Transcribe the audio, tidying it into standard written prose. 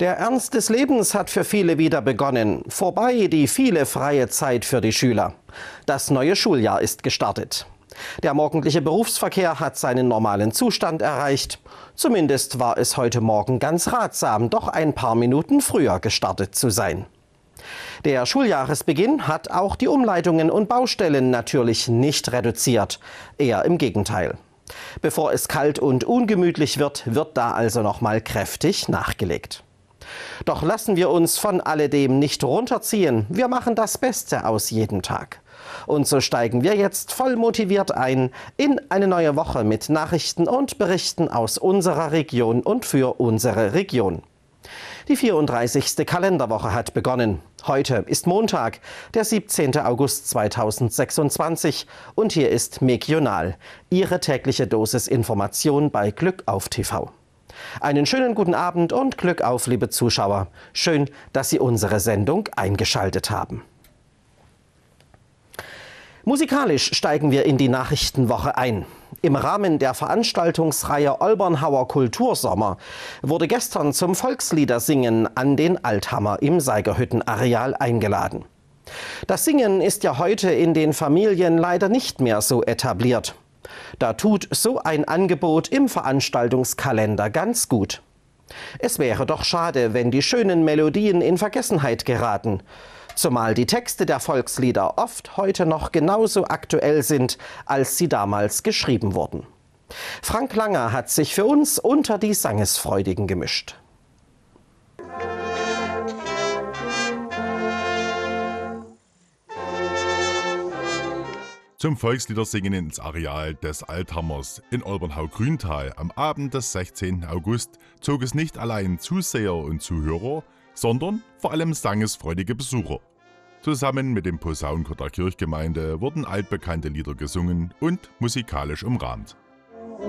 Der Ernst des Lebens hat für viele wieder begonnen. Vorbei die viele freie Zeit für die Schüler. Das neue Schuljahr ist gestartet. Der morgendliche Berufsverkehr hat seinen normalen Zustand erreicht. Zumindest war es heute Morgen ganz ratsam, doch ein paar Minuten früher gestartet zu sein. Der Schuljahresbeginn hat auch die Umleitungen und Baustellen natürlich nicht reduziert. Eher im Gegenteil. Bevor es kalt und ungemütlich wird, wird da also noch mal kräftig nachgelegt. Doch lassen wir uns von alledem nicht runterziehen. Wir machen das Beste aus jedem Tag. Und so steigen wir jetzt voll motiviert ein in eine neue Woche mit Nachrichten und Berichten aus unserer Region und für unsere Region. Die 34. Kalenderwoche hat begonnen. Heute ist Montag, der 17. August 2026 und hier ist Mekional, Ihre tägliche Dosis Information bei Glück auf TV. Einen schönen guten Abend und Glück auf, liebe Zuschauer. Schön, dass Sie unsere Sendung eingeschaltet haben. Musikalisch steigen wir in die Nachrichtenwoche ein. Im Rahmen der Veranstaltungsreihe Olbernhauer Kultursommer wurde gestern zum Volksliedersingen an den Althammer im Seigerhüttenareal eingeladen. Das Singen ist ja heute in den Familien leider nicht mehr so etabliert. Da tut so ein Angebot im Veranstaltungskalender ganz gut. Es wäre doch schade, wenn die schönen Melodien in Vergessenheit geraten. Zumal die Texte der Volkslieder oft heute noch genauso aktuell sind, als sie damals geschrieben wurden. Frank Langer hat sich für uns unter die Sangesfreudigen gemischt. Zum Volksliedersingen ins Areal des Althammers in Olbernhau-Grüntal am Abend des 16. August zog es nicht allein Zuseher und Zuhörer, sondern vor allem sangesfreudige Besucher. Zusammen mit dem Posaunenchor der Kirchgemeinde wurden altbekannte Lieder gesungen und musikalisch umrahmt.